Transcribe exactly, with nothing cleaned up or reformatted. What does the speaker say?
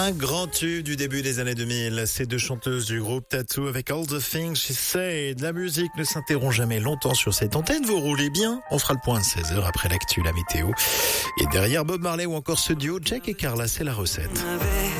Un grand tube du début des années deux mille, ces deux chanteuses du groupe Tattoo avec All the Things She Said. La musique ne s'interrompt jamais longtemps sur cette antenne, vous roulez bien. On fera le point à seize heures après l'actu, la météo. Et derrière Bob Marley ou encore ce duo, Jack et Carla, c'est la recette.